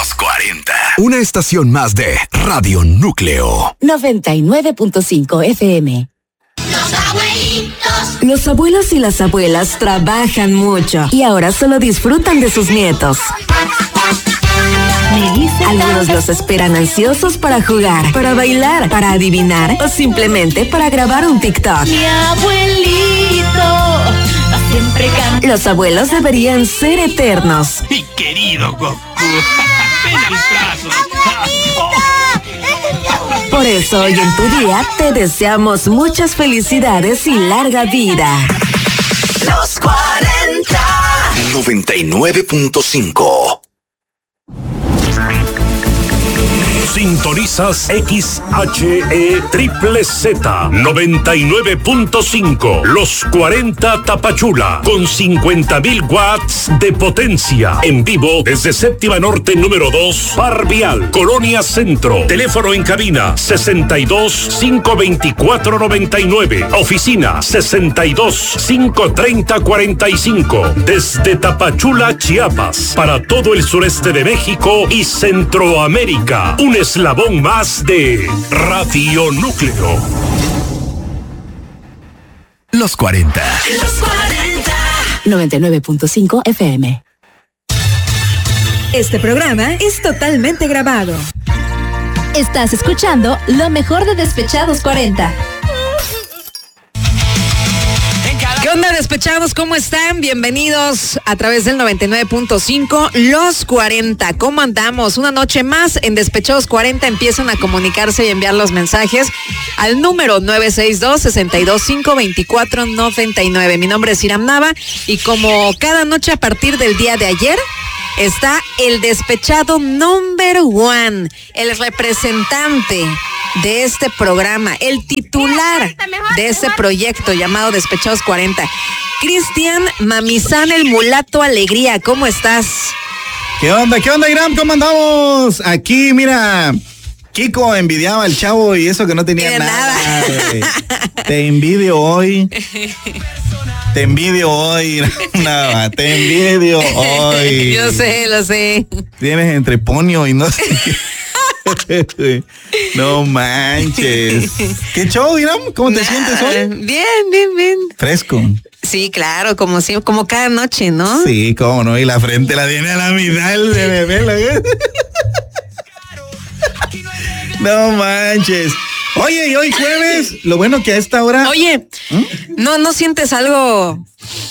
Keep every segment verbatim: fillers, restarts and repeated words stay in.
Los cuarenta. Una estación más de Radio Núcleo. noventa y nueve punto cinco F M. Los abuelitos. Los abuelos y las abuelas trabajan mucho y ahora solo disfrutan de sus nietos. Algunos los esperan ansiosos para jugar, para bailar, para adivinar o simplemente para grabar un TikTok. Mi abuelito siempre canta. Los abuelos deberían ser eternos. Mi querido Goku, ven a mis brazos. Por eso hoy en tu día te deseamos muchas felicidades y larga vida. Los cuarenta. noventa y nueve punto cinco. Sintonizas X H E Triple Z noventa y nueve punto cinco. Los cuarenta Tapachula con cincuenta mil watts de potencia. En vivo desde Séptima Norte número dos, Parvial, Colonia Centro. Teléfono en cabina sesenta y dos, cinco veinticuatro, noventa y nueve. Oficina sesenta y dos, cinco treinta, cuarenta y cinco. Desde Tapachula, Chiapas, para todo el sureste de México y Centroamérica. Un eslabón más de Radio Núcleo. Los cuarenta. Los cuarenta. noventa y nueve punto cinco F M. Este programa es totalmente grabado. Estás escuchando lo mejor de Despechados cuarenta. ¿Qué onda, despechados? ¿Cómo están? Bienvenidos a través del noventa y nueve punto cinco, Los cuarenta. ¿Cómo andamos? Una noche más en Despechados cuarenta. Empiezan a comunicarse y enviar los mensajes al número nueve seis dos, seis dos cinco, dos cuatro nueve nueve. Mi nombre es Iram Nava y como cada noche a partir del día de ayer está el despechado number one, el representante de este programa, el titular de este proyecto llamado Despechados cuarenta, Cristian Mamizán, el mulato alegría. ¿Cómo estás? ¿Qué onda? ¿Qué onda, Iram? ¿Cómo andamos? Aquí, mira, Kiko envidiaba al chavo y eso que no tenía nada. nada. Te envidio hoy. Te envidio hoy, Nava, te envidio hoy. Yo sé, lo sé. Tienes entreponio y no sé. No manches. ¿Qué show, Iram? ¿Cómo te nah, sientes hoy? Bien, bien, bien. Fresco. Sí, claro, como si, como cada noche, ¿no? Sí, cómo no, y la frente la tiene a la mitad el bebé. No manches. Oye, y hoy jueves, lo bueno que a esta hora... Oye, ¿Mm? ¿no, no sientes algo...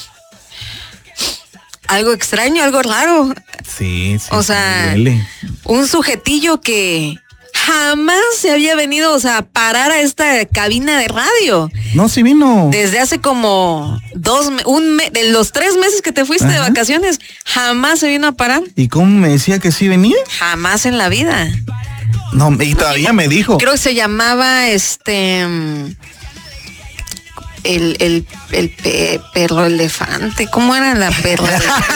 algo extraño, algo raro? Sí, sí. O sea, sí, un sujetillo que jamás se había venido, o sea, a parar a esta cabina de radio. No, sí vino. Desde hace como dos, un mes, de los tres meses que te fuiste Ajá. de vacaciones, jamás se vino a parar. ¿Y cómo me decía que sí venía? Jamás en la vida. No, y todavía me dijo. Creo que se llamaba este el, el, el pe, perro elefante. ¿Cómo era la perra?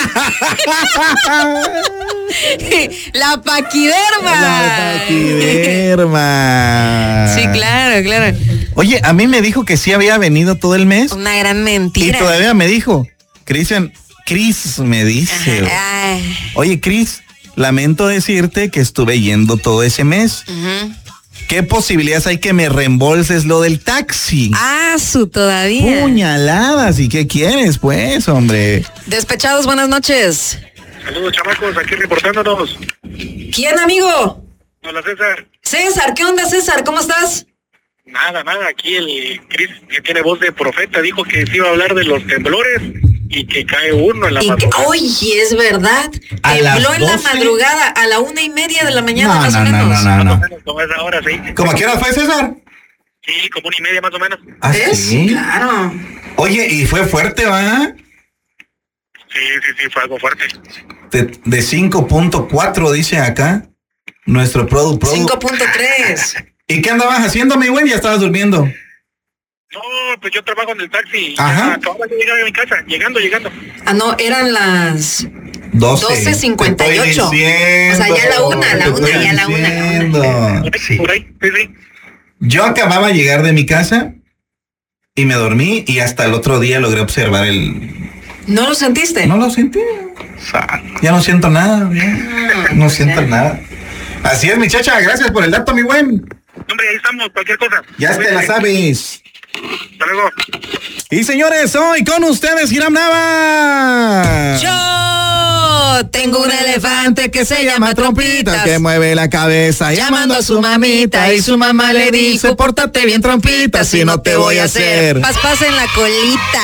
La paquiderma. La paquiderma. Sí, claro, claro. Oye, a mí me dijo que sí había venido todo el mes. Una gran mentira. Y todavía me dijo, Cristian, Cris me dice. Ajá. Oye, Cris, lamento decirte que estuve yendo todo ese mes. Uh-huh. ¿Qué posibilidades hay que me reembolses lo del taxi? Ah, su todavía. Puñaladas, ¿y qué quieres, pues, hombre? Despechados, buenas noches. Saludos, chamacos, aquí reportándonos. ¿Quién, amigo? Hola, César. César, ¿qué onda, César? ¿Cómo estás? Nada, nada, aquí el Cris, que tiene voz de profeta, dijo que se iba a hablar de los temblores y que cae uno en la madrugada. Oye, es verdad. ¿A Tembló en la doce? madrugada, a la una y media de la mañana, no, más no, o menos. No, no, no, no. Como esa hora, sí. ¿Cómo a qué hora fue, César? Sí, como una y media más o menos. ¿Ah, ¿Es? sí? Claro. Oye, y fue fuerte, ¿va? Sí, sí, sí, fue algo fuerte. De, de cinco punto cuatro, dice acá. Nuestro produ, produ. cinco punto tres. ¿Y qué andabas haciendo, mi güey? ¿Ya estabas durmiendo? No, pues yo trabajo en el taxi. Ajá. Acababa de llegar a mi casa, llegando, llegando. Ah, no, eran las doce cincuenta y ocho. O sea, ya la una, la una, ya la una, la una. Sí. Por ahí, sí, sí. Yo acababa de llegar de mi casa y me dormí y hasta el otro día logré observar el, ¿No lo sentiste? No lo sentí. Ya no siento nada. Ya. No siento nada. Así es, muchacha. Gracias por el dato, mi buen. Hombre, ahí estamos, cualquier cosa. Ya te la sabes. Hasta luego. Y señores, hoy con ustedes, Hiram Nava. Yo tengo un elefante que se llama Trompitas, que mueve la cabeza llamando a su mamita, y su mamá le dice, pórtate bien, Trompitas, si no te voy a hacer pas pas en la colita.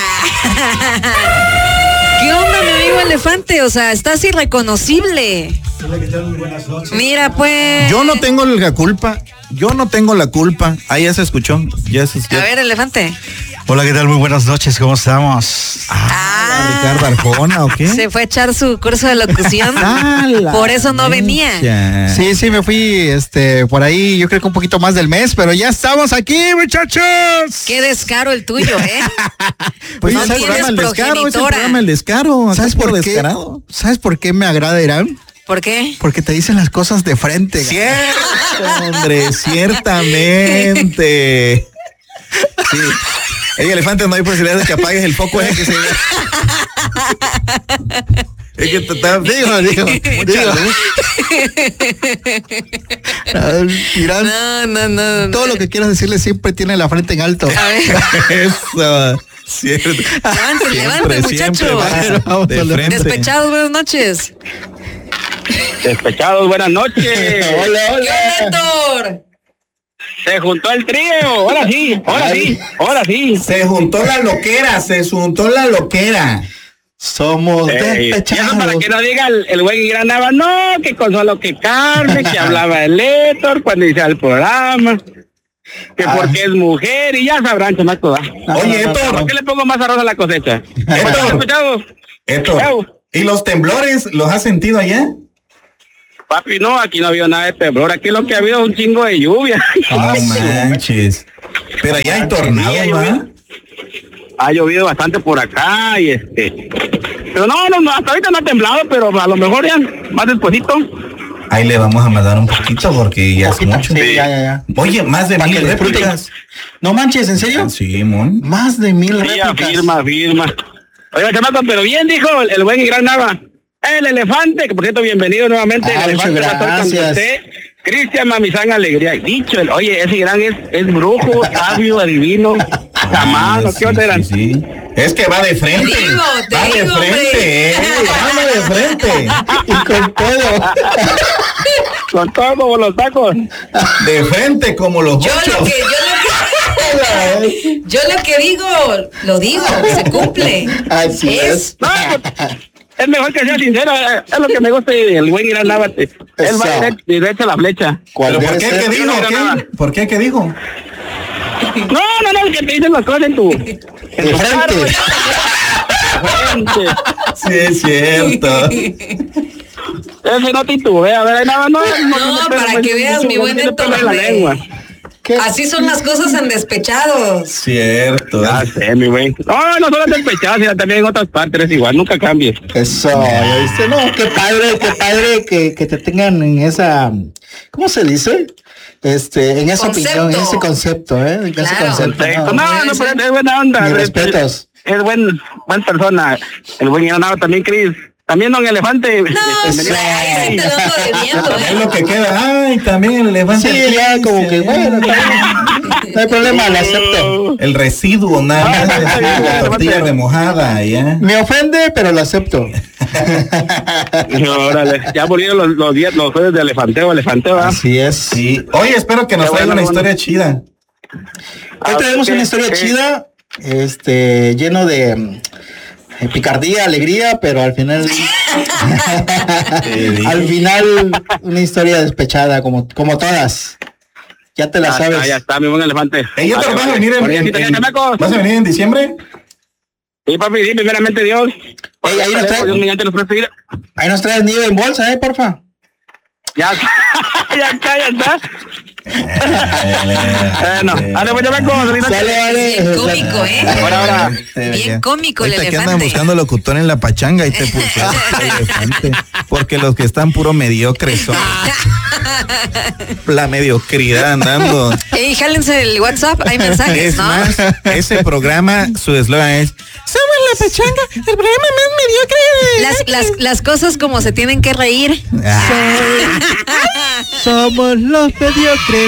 ¿Qué onda, mi amigo elefante? O sea, estás irreconocible. Hola, ¿qué tal? Muy buenas noches. Mira, pues. Yo no tengo la culpa. Yo no tengo la culpa. Ahí ya se escuchó. Ya se escuchó. A ver, elefante. Hola, ¿qué tal? Muy buenas noches. ¿Cómo estamos? Ah, ah Ricardo Arjona, ¿o qué? Se fue a echar su curso de locución. Por eso no venía. Sí, sí, me fui este por ahí, yo creo que un poquito más del mes, pero ya estamos aquí, muchachos. Qué descaro el tuyo, ¿eh? Pues no tienes programa el descaro, es el programa el descaro. ¿Sabes por qué? Descarado? ¿Sabes por qué me agrada, Irán? ¿Por qué? Porque te dicen las cosas de frente. Cierto, hombre, ciertamente. Sí. Ey, elefante, no hay posibilidad de que apagues el foco ese que se vea. Es que te está... Digo, digo, digo. Irán, no, no, no, no. Todo lo que quieras decirle siempre tiene la frente en alto. Eso. Cierto. Levante, levante, muchacho. De Despechados, buenas noches. Despechados, buenas noches. Hola, hola. ¿Qué Héctor? Se juntó el trío, ahora sí, ahora sí, ahora sí. Se juntó la loquera, se juntó la loquera. Somos Ey, despechados. Eso para que no diga el, el güey que Nava, no, que Consuelo que Carmen, que hablaba el Héctor cuando hice el programa, que ah. porque es mujer y ya sabrán, chamaco. Oye, Héctor, ¿por qué le pongo más arroz a la cosecha? Héctor, Héctor, ¿y los temblores los has sentido allá? Papi, no, aquí no ha habido nada de temblor, aquí lo que ha habido es un chingo de lluvia. No manches. Pero allá hay tornados, ¿no? Ha llovido bastante por acá y este... Pero no, no, no, hasta ahorita no ha temblado, pero a lo mejor ya, más despuesito. Ahí le vamos a mandar un poquito porque ya es mucho. Sí, ya, ya, ya. Oye, más de mil réplicas. No manches, ¿en serio? Sí, mon. Más de mil sí, réplicas. Firma, firma. Oiga, chamaco, pero bien dijo el, el buen y gran Nava. El elefante, que por cierto, bienvenido nuevamente. Ah, el elefante gracias. Cristian Mamizán Alegría. Dicho, el, oye, ese gran es, es brujo, sabio, adivino, chamán, ah, ¿qué onda eran? Sí, sí. Es que va de frente. Digo, va digo, de frente, eh. Va de frente. Y con todo. Con todo como los tacos. De frente como los yo bochos. Lo que, yo, lo que, yo lo que digo, lo digo, se cumple. Así es. es. No, es mejor que sea sincero, es lo que me gusta del buen Irán Nava. Él va directo a la flecha. ¿Pero por qué? ¿Qué dijo? ¿Qué? ¿Por qué? ¿Qué dijo? No, no, no, que te dicen las cosas en tu... En tu frente. Sí, es cierto. Ese no titubea, a ver, nada, no, no, no, no para que veas mi buen Héctor. Así son las cosas en Despechados. Cierto. Ah, sé, mi güey. No, no solo en Despechados, sino también en otras partes, es igual, nunca cambies. Eso, ya viste, no, qué padre, qué padre que, que te tengan en esa, ¿cómo se dice? Este, en esa concepto. opinión, en ese concepto, ¿eh? En claro. ese concepto. No, no, no, pero es buena onda. Mis respetos. Es, es buen, buen persona. El buen Granado también, Cris. También don Elefante. No, sí, ahí te lo ando debiendo, ¿eh? Es lo que queda. Ay, también el elefante. Sí, ya como que bueno, no hay problema, lo acepto. El residuo, nada más. La tortilla remojada, ya. Me ofende, pero lo acepto. No, órale. Ya volvieron los, los días, los jueves de elefanteo, elefanteo. ¿Ah? Así es, sí. Oye, espero que nos traiga bueno, una bueno. historia chida. Hoy traemos una historia ¿qué? chida, este, lleno de picardía, alegría, pero al final al final una historia despechada como, como todas. Ya te la ya sabes. Está, ya está, mi buen elefante. ¿Ellos te vas a venir en, en, en, ¿Vas a venir en diciembre? Sí, papi, sí, primeramente Dios. Ey, ahí, nos traes, Dios ahí nos traes nido en bolsa, eh, porfa. Ya, ya está, ya está. Bueno, dale, pues ya me cojo. Sale, vale. Bien cómico, ¿eh? Ahora, ahora. Bien cómico el elefante. elefante. Que andan buscando locutor en la pachanga y te pusieron el elefante. Porque los que están puro mediocres son. La mediocridad andando. Ey, jálense el WhatsApp, hay mensajes, es ¿no? Más, ese programa, su eslogan es: somos la pachanga, el programa más mediocre de... Las, las, las cosas como se tienen que reír. Ah. Somos los mediocres.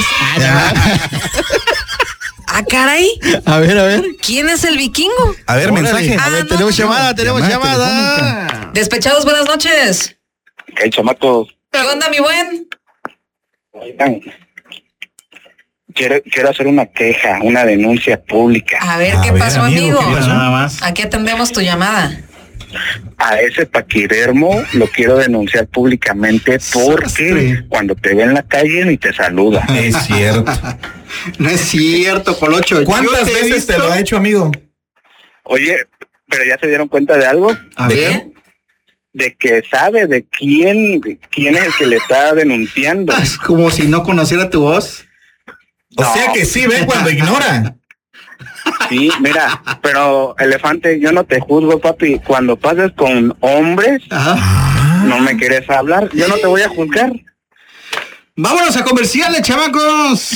Ah, caray. A ver, a ver. ¿Quién es el vikingo? A ver, Órale. mensaje. A ver, Ah, tenemos no, llamada, tenemos llamada llamada. Despechados, buenas noches. El chamacos. ¿Qué onda, mi buen? Oigan, quiero, quiero hacer una queja, una denuncia pública. A ver, A ¿qué ver, pasó, amigo, amigo? ¿qué pasó? Nada más. Aquí atendemos tu llamada. A ese paquidermo lo quiero denunciar públicamente porque Sastre. cuando te ve en la calle ni te saluda. Es cierto. No es cierto, Colocho. Yo ¿Cuántas te he veces visto- te lo ha hecho, amigo? Oye, pero ya se dieron cuenta de algo, A ¿De ver. de que sabe de quién, de quién es el que le está denunciando. Es como si no conociera tu voz. O No. sea que sí ve cuando ignora. Sí, mira, pero elefante, yo no te juzgo, papi. Cuando pases con hombres, Ajá. no me quieres hablar, yo no te voy a juzgar. Vámonos a comerciales, chamacos.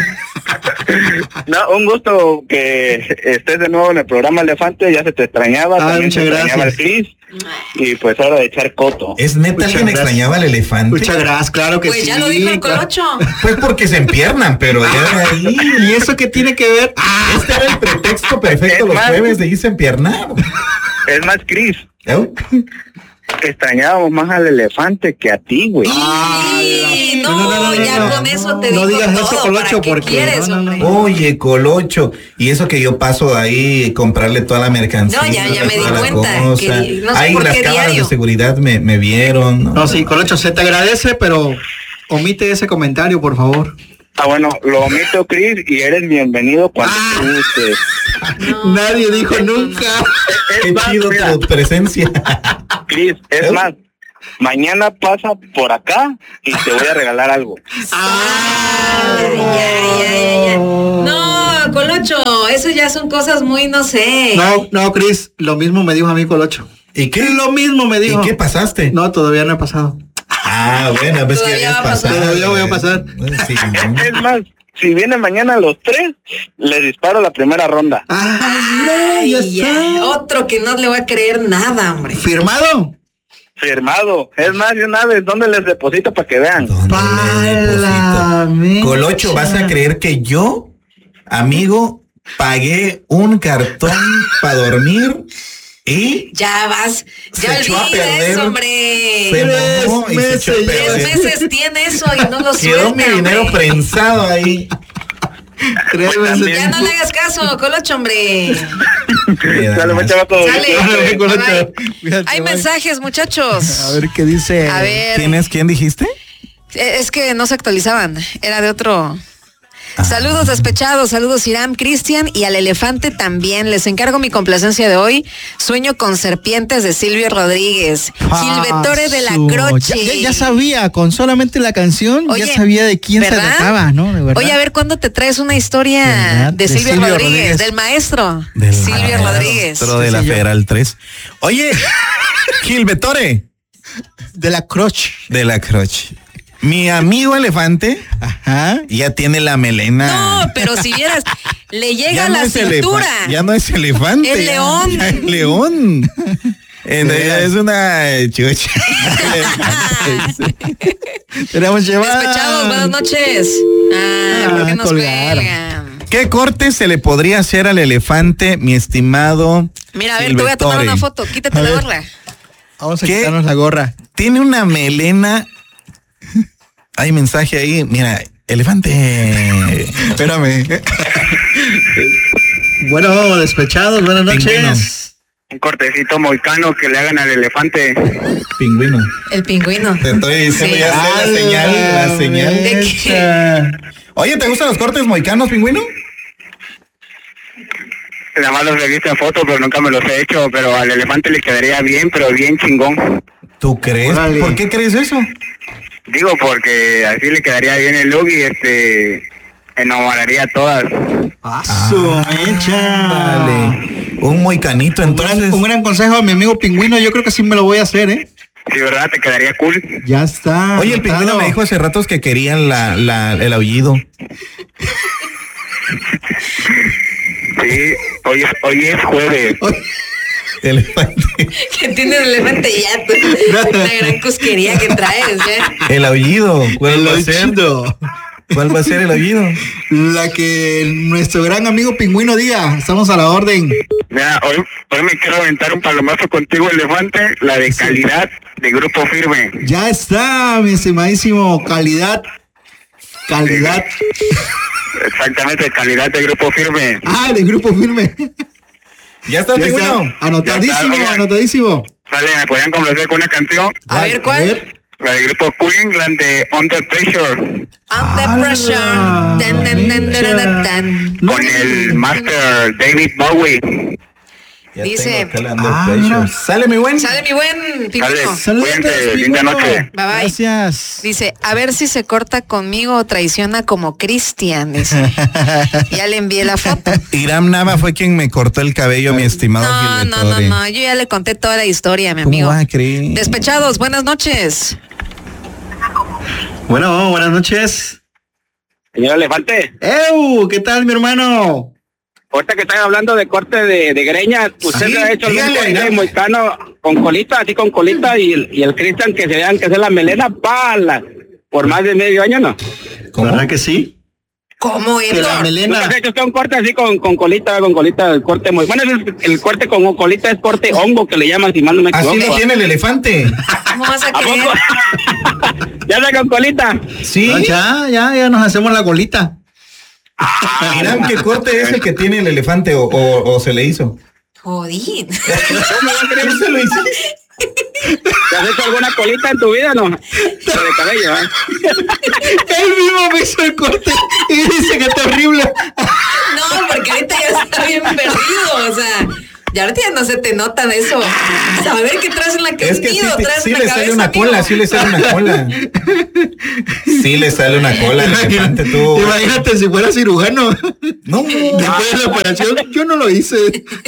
No, un gusto que estés de nuevo en el programa Elefante, ya se te extrañaba, Ah, también se muchas extrañaba gracias. el Cris, y pues hora de echar coto. ¿Es neta Muchas alguien gracias. extrañaba al elefante? Muchas gracias, claro que Pues sí. ya lo dijo el claro. Colocho. Pues porque se empiernan, pero ya de ahí. ¿Y eso qué tiene que ver? Ah, Este era el pretexto perfecto Es los más- jueves de irse a empiernar. Es más, Cris, ¿Eh? extrañábamos más al elefante que a ti, güey. Sí, no, no, no, no, ya no. con eso te No digo digas todo. eso, Colocho, ¿Para qué porque- quieres, no, no, hombre? no. Oye, Colocho. Y eso que yo paso de ahí comprarle toda la mercancía. No, ya- ya me di toda la cuenta, cosa. que no sé Ahí por las qué cámaras diario. de seguridad me, me vieron. ¿no? No, sí, Colocho, se te agradece, pero omite ese comentario, por favor. Ah, bueno, lo omito, Cris, y eres bienvenido cuando Ah. tú gustes. Nadie dijo nunca. Qué Es más, chido mira, tu presencia. Cris, es más, mañana pasa por acá y te voy a regalar algo. Ay, ya, ya, ya, ya. No, Colocho, eso ya son cosas muy, no sé. No, no, Cris, lo mismo me dijo a mí, Colocho. ¿Y qué? Lo mismo me dijo. ¿Y qué pasaste? No, todavía no he pasado. Ah, bueno, ves que Todavía habías va a pasar. pasado. Todavía voy a pasar. Sí, Es más, si vienen mañana los tres, les disparo la primera ronda. Ay, ya Ay, ya. está. Otro que no le voy a creer nada, hombre. ¿Firmado? Firmado. Es más, de una vez, ¿dónde les deposito para que vean? ¿Dónde le deposito? la mecha. Colocho, ¿vas a creer que yo, amigo, pagué un cartón para dormir y Ya vas, Se ya echó a olvides, perder. hombre. se mojó y se echó a meses, Tres perder? meses tiene eso y no lo Quedó mi suelta, dinero hombre. prensado ahí. Tres veces. Ya no le hagas caso, Colocho, hombre. Dale, pues, chavaco. Sale. Dale, Colocho. Bye. Cuídate, Hay bye. mensajes, muchachos. A ver qué dice. A ver. ¿Quién es? ¿Quién dijiste? Eh, Es que no se actualizaban, era de otro. Saludos despechados, saludos Iram, Cristian y al elefante también. Les encargo mi complacencia de hoy. Sueño con serpientes de Silvio Rodríguez. Gilvetore de la Paso. Croce. Ya, ya- ya sabía, con solamente la canción, Oye, ya sabía de quién se ¿verdad? trataba, ¿no? De verdad. Oye, a ver, ¿cuándo te traes una historia ¿Verdad? de, De Silvio, Silvio Rodríguez, Rodríguez. del maestro? Del Silvio Rodríguez. maestro de la Sí, señor. Federal tres. Oye, Gilvetore De la Croce. de la Croce. Mi amigo elefante Ajá. ya tiene la melena. No, pero si vieras, le llega Ya a no la es elefa- cintura. ya no es elefante. Es ya- león. ya es león. En realidad es una chucha. Tenemos llevar. Despechados, buenas noches. Ah, ¿por qué Ah, nos colgaron. cuelgan? ¿Qué corte se le podría hacer al elefante, mi estimado? Mira, a ver, te voy a tomar Gilvetore? una foto. Quítate A la ver. gorra. Vamos a ¿Qué? quitarnos la gorra. Tiene una melena. Hay mensaje ahí. Mira, elefante. Espérame. Bueno, despechados, buenas noches. Pingüino. Un cortecito moicano que le hagan al elefante. Pingüino. El pingüino. Te estoy diciendo Sí. ya sé la señal, la señal. ¿De qué? Oye, ¿te gustan los cortes moicanos, pingüino? Nada más los he visto en fotos, pero nunca me los he hecho. Pero al elefante le quedaría bien, pero bien chingón. ¿Tú crees? Órale. ¿Por qué crees eso? Digo, porque así le quedaría bien el look y este enamoraría a todas. ¡A su mecha! Dale. Un moicanito, Un gran, entonces. un gran consejo a mi amigo Pingüino, yo creo que sí me lo voy a hacer, ¿eh? Sí, ¿verdad? Te quedaría cool. Ya está. Oye, el pingüino anotado. me dijo hace ratos que querían la, la, el aullido. Sí, hoy es, hoy es jueves. Elefante. Que tiene el elefante ya. Pues, una gran cusquería que traes, ¿eh? El aullido. ¿Cuál va a ser? ¿Cuál va a ser el aullido? La que nuestro gran amigo Pingüino diga. Estamos a la orden. Mira, hoy, hoy me quiero aventar un palomazo contigo, elefante, la de calidad de Grupo Firme. Ya está, mi estimadísimo. Calidad. Calidad. Exactamente, calidad de Grupo Firme. Ah, de Grupo Firme. Ya está, Ya Pingüino. está. Anotadísimo, Ya está, anotadísimo. Sale, ¿me podían complacer con una canción? A ver, ¿cuál? A ver. La de Grupo Queen, la de Under Pressure. Under pressure. Tan, tan, tan, tan, tan, tan. Con el Master David Bowie. Ya Dice- tengo acá la Under Pressure. Sale, mi buen. Sale mi buen Pingüino. Sale, cuídense, linda noche. Bye bye. Gracias. Dice, a ver si se corta conmigo o traiciona como Cristian. Dice. Ya le envié la foto. Iram Nava fue quien me cortó el cabello, mi estimado No, no, no, Gilbertore. no. Yo ya le conté toda la historia, mi ¿Cómo amigo. va a creer? Despechados, buenas noches. Bueno, buenas noches. Señor Elefante, ¡Eu! ¿Qué tal, mi hermano? ahorita que están hablando de corte de, de greñas, ¿usted Sí, se ha hecho algún dígale, corte dígale. mohicano con colita, así con colita, y el, y el Cristian que se vean que hacer la melena pala por más de medio año, ¿no? ¿Cómo? ¿Verdad que sí? ¿Cómo, Que la Héctor? melena. ¿Nunca se ha hecho usted un corte así con, con colita, con colita, el corte muy... Bueno, ese es el corte con colita es corte hongo que le llaman, si mal no me equivoco. Así lo tiene el elefante. ¿Cómo vas a ¿A creer? poco? ¿Ya está con colita? Sí. Ah, ya, ya, ya nos hacemos la colita. Iram, ¿qué corte es el que tiene el elefante o, o, o se le hizo? Jodín. ¿Cómo va a creer? ¿Qué se lo hizo? ¿Te has hecho alguna colita en tu vida, no? Pero de cabello, ¿eh? Él mismo me hizo el corte y dice que es horrible. No, porque ahorita ya está bien perdido, o sea, ya ahorita ya no se te nota de eso. A ver qué traes en la cabeza. Es que sí, te- traes sí en la le sale cabeza, una amigo. cola, sí le sale una cola. Sí le sale una cola al elefante, tú. Imagínate si fuera cirujano. No, Después de la operación, yo no lo hice.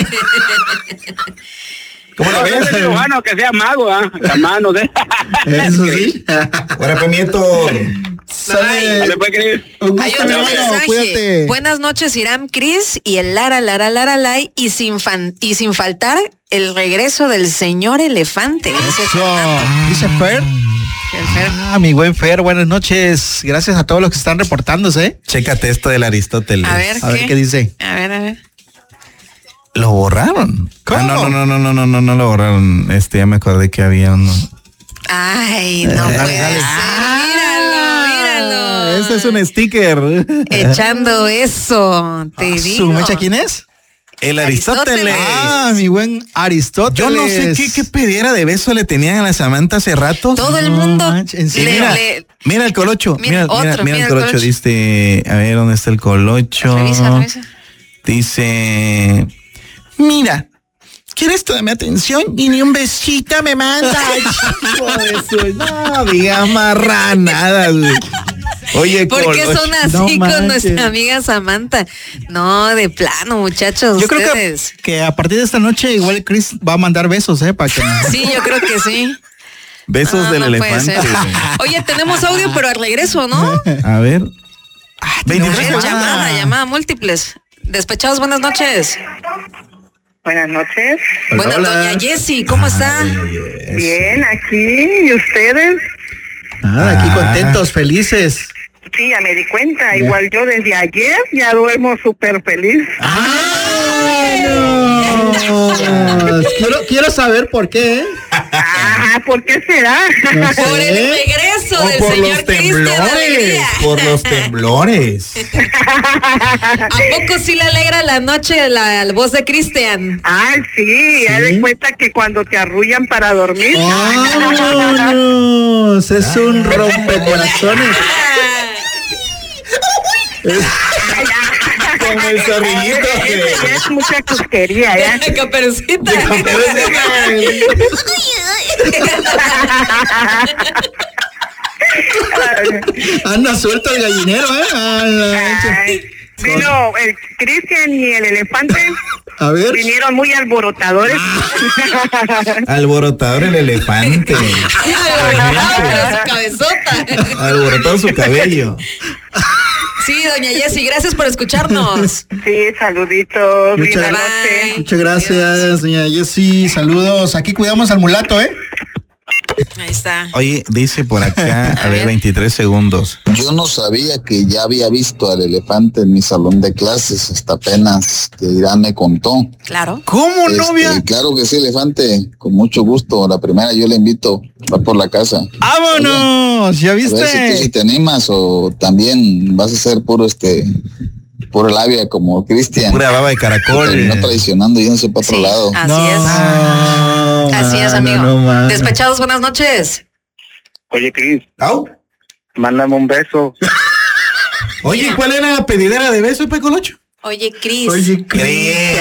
¿cómo lo No, ves? no es cirujano, que sea mago, ¿ah? La mano de... Eso sí. Ahora, Pimiento. Sale. ¿Le puede creer? Un Hay gusto, otro mi hermano, mensaje. cuídate. Buenas noches, Iram Cris y el Lara Lara Lara Lai y sin fan, y sin faltar el regreso del señor elefante. Dice Eso. Fernando. Dice Fer. El Fer. Ah, mi buen Fer, buenas noches. Gracias a todos los que están reportándose. Chécate esto del Aristóteles. A ver, A ver qué dice. A ver, a ver. Lo borraron. ¿Cómo? Ah, no, no, no, no, no, no, no lo borraron. Este, ya me acordé que había uno. Ay, no Dale, puede dale. ser. Míralo, míralo. Ese es un sticker. Echando eso, te Ah, digo. ¿Su mecha quién es? El Aristóteles. Ah, mi buen Aristóteles. Yo no sé qué, qué pediera de beso le tenían a la Samantha hace rato. Todo el No mundo manches, ¿en Sí, le- mira, le- mira el colocho. Mira, Mira, mira, otro, mira mira el el colocho. colocho. Dice, a ver, ¿dónde está el colocho? Revisa, revisa. Dice, mira, ¿quieres toda mi atención? Y ni un besito me manda. Hijo de su- No digas marranadas, güey. Oye, ¿Por qué colocho. son así No con manches. nuestra amiga Samantha? No, de plano, muchachos. Yo creo que, ustedes. que a partir de esta noche igual Chris va a mandar besos, ¿eh? Para que Sí, yo creo que sí. Besos No, del no puede elefante. ser. güey. Oye, tenemos audio, pero al regreso, ¿no? A ver. A veintitrés ver, llamadas. llamada, llamada múltiples. Despechados, buenas noches. Buenas noches. Hola, Buenas, hola. doña Jessie, ¿cómo está? Bien, aquí. ¿Y ustedes? Nada, aquí Ah. contentos, felices. Sí, ya me di cuenta. Igual yo desde ayer ya duermo súper feliz. Quiero, quiero saber por qué. ¿eh? Ah, ¿por qué será? No sé. Por el regreso O del por señor los Cristian temblores. Alegría. Por los temblores. ¿A poco sí le alegra la noche la, la voz de Cristian? Ay, sí, ya de cuenta que cuando te arrullan para dormir. ¡Vámonos! Es un rompecorazones. Con el zorrillito. Ya es mucha cusquería, ¿ya? Caperucita. Anda suelto el gallinero, ¿eh? A la mecha. Ay, vino el Cristian y el elefante. A ver. Vinieron muy alborotadores. Alborotador el elefante. Alborotado, pero su cabezota. Alborotado su cabello. Sí, doña Jessy, gracias por escucharnos. Sí, saluditos. Muchas, linda noche. muchas gracias, doña Jessy. Saludos. Aquí cuidamos al mulato, ¿eh? Ahí está. Oye, dice por acá, a ver, veintitrés segundos. Yo no sabía que ya había visto al elefante en mi salón de clases, hasta apenas que Irán me contó. Claro. ¿Cómo, Este, novia? Claro que sí, elefante, con mucho gusto. La primera yo le invito, va por la casa. ¡Vámonos! ¿Ya A ver si, tú, viste? si te animas o también vas a ser puro este, puro labia como Cristian. Pura baba de caracol. No traicionando yéndose para otro lado. Así No, es. Así es, amigo. no, no, man. Despechados, buenas noches. Oye, Cris, ¿Au? mándame un beso. Oye, ¿cuál era la pedidera de beso, Pecolocho? Oye, Cris. Oye, Cris.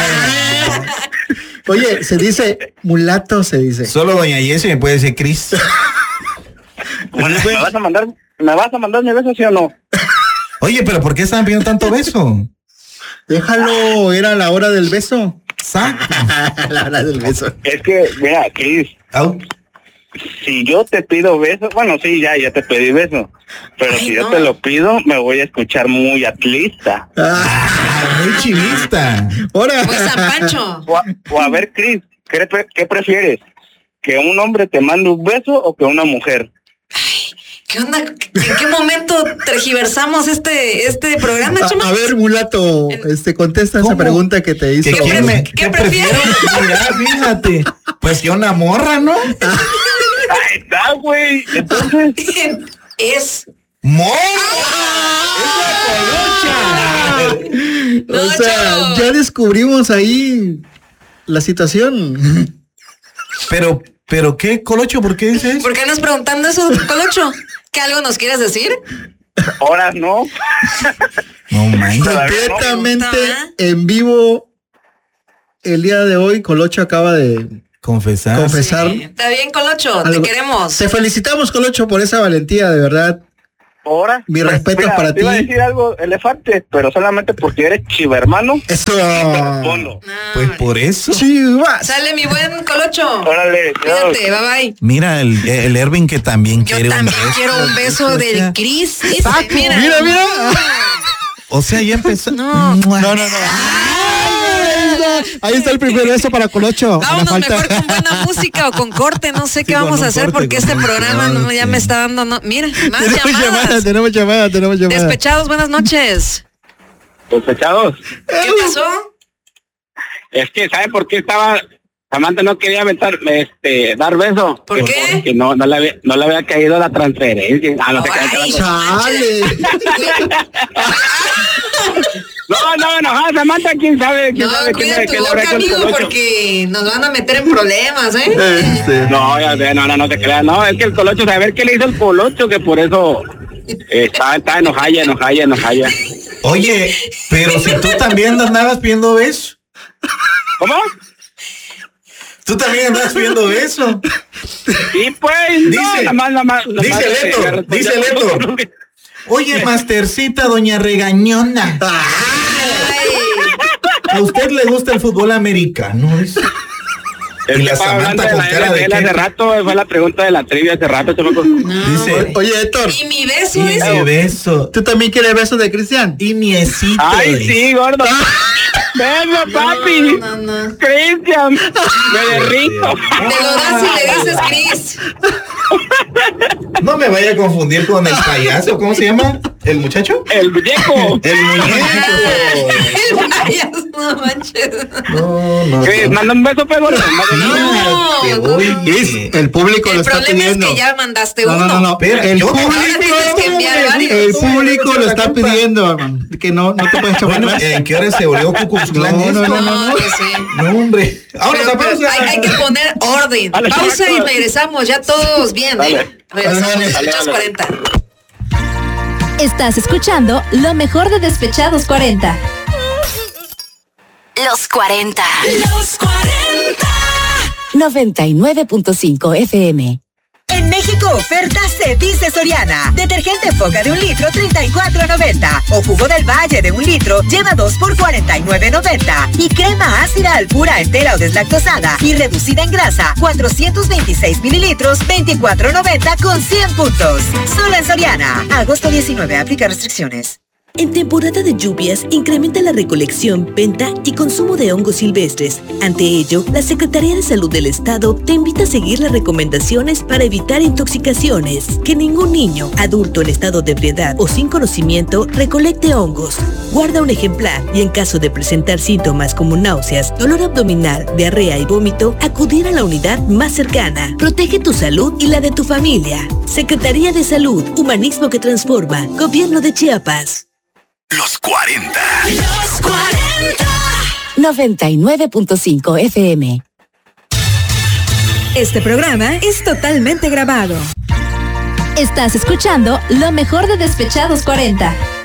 Oye, se dice mulato, se dice. Solo doña Jessy me puede decir Cris. ¿Me vas a mandar, me vas a mandar mi beso, sí o no? Oye, pero ¿por qué estaban pidiendo tanto beso? Déjalo, era la hora del beso. Exacto. La hora del beso. Es que, mira, Cris, ¿Au? si yo te pido beso, bueno, sí, ya, ya te pedí beso. Pero Ay, si no. yo te lo pido, me voy a escuchar muy atlista. Ah, muy chivista. Ahora. Muy San Pancho. O a, o a ver, Cris, ¿qué, pre- ¿qué prefieres? ¿Que un hombre te mande un beso o que una mujer? ¿Qué onda? ¿En qué momento tergiversamos este, este programa, A, chama? a ver, mulato, este, contesta ¿Cómo? esa pregunta que te hizo. ¿Qué, ¿Qué quién me- pref- qué qué prefiero? Mira, fíjate. Pues que una morra, ¿no? Ahí está, güey. Entonces, Es. ¡Morra! No, O sea, chavo. ya descubrimos ahí la situación. Pero, pero ¿qué, Colocho? ¿Por qué dices? ¿Por qué nos preguntando eso, Colocho? ¿Que algo nos quieres decir? ahora no. No manches. Completamente ¿Ah? en vivo. El día de hoy, Colocho acaba de Confesar. confesar. Sí. Está bien, Colocho, algo. te queremos. Te felicitamos, Colocho, por esa valentía, de verdad. Ahora. Mi respeto Mira, para te iba a ti. decir algo, elefante, pero solamente porque eres chiva, hermano. Eso. Respondo. No, Pues hombre. por eso. Chivas. Sale mi buen Colocho. Órale, Cuídate, bye bye. Mira, el, el Ervin que también Yo quiere también un beso. quiero un beso del Cris. Dice, Saco. Mira, Mira, mira. O sea, ya empezó. No. Mua. No, no, no. Ahí está el primer beso para Colocho. Vámonos Me falta- mejor con buena música o con corte, no sé qué con vamos un a hacer corte, porque con este un programa no, ya corte. me está dando, no, mira, más Tenemos llamada, llamadas. tenemos llamada, tenemos llamada. Despechados, buenas noches. Sospechados. ¿Qué pasó? Es que, ¿sabe por qué estaba... Samantha no quería aventar, este, dar beso? ¿Por Que qué? Porque no, no, le había, no le había caído la transferencia. Ah, no, te Ay, cae- Chale. no, no, no, ah, Samantha, quién sabe, quién No, sabe quién cuida sabe tu qué le habrá boca, hecho el amigo, Colocho. porque nos van a meter en problemas, ¿eh? Este. No, ya sé, no, no, no te creas, no, es que el Colocho, saber qué le hizo el Colocho, que por eso eh, está, está enojaya, enojaya, enojaya. Oye, pero si tú también andabas pidiendo beso. ¿Cómo? Tú también andabas pidiendo beso. Sí, pues, no, Dice- nada más, nada más. nada dice más, Leto, eh, me respondió- dice Leto. Oye, Mastercita, doña Regañona. ¿A usted le gusta el fútbol americano? Dice. Es Y que la estaba hablando Samantha de con la cara de N F L qué. hace rato, fue la pregunta de la trivia hace rato, chamaco. Dice, Oye, Héctor, Y mi beso y es. ese beso. ¿tú también quieres besos de Cristian? Y niecito. Ay, dice. sí, gordo. Beso, papi. No, no, no. Cristian, me derrito. Te lo das y le dices Cris. No me vaya a confundir con el payaso. ¿Cómo se llama? ¿El muchacho? El muñeco. El muñeco. No manches. No, no. Cris, manda un beso, pego. No, Mira, no. oye. Cris, el público lo El está problema es pidiendo. que ya mandaste No, uno. no, no, no. Espera, El yo- público, Ahora tienes que enviar varios. el público lo está pidiendo, hermano. Que no, no te puedes chapar Bueno, más. ¿en qué hora se volvió Cucuxclán No, no, esto? no, no, no. que sí. No, hombre. Ahora Pero, pero pausa. hay, hay que poner orden. Dale, Pausa y chamaco. regresamos. Ya todos bien, ¿eh? Dale. Regresamos. Dale, dale, Despechados dale. cuarenta. Estás escuchando lo mejor de Despechados cuarenta. Los cuarenta. Los cuarenta. noventa y nueve punto cinco F M. En México, oferta se dice Soriana. Detergente Foca de un litro, treinta y cuatro noventa. O jugo del Valle de un litro, lleva dos por cuarenta y nueve noventa. Y crema ácida Alpura entera o deslactosada y reducida en grasa, cuatrocientos veintiséis mililitros, veinticuatro noventa con cien puntos. Solo en Soriana. Agosto diecinueve, aplica restricciones. En temporada de lluvias, incrementa la recolección, venta y consumo de hongos silvestres. Ante ello, la Secretaría de Salud del Estado te invita a seguir las recomendaciones para evitar intoxicaciones. Que ningún niño, adulto en estado de ebriedad o sin conocimiento recolecte hongos. Guarda un ejemplar y en caso de presentar síntomas como náuseas, dolor abdominal, diarrea y vómito, acudir a la unidad más cercana. Protege tu salud y la de tu familia. Secretaría de Salud, Humanismo que Transforma, Gobierno de Chiapas. Los cuarenta. Los cuarenta. noventa y nueve punto cinco F M. Este programa es totalmente grabado. Estás escuchando lo mejor de Despechados cuarenta.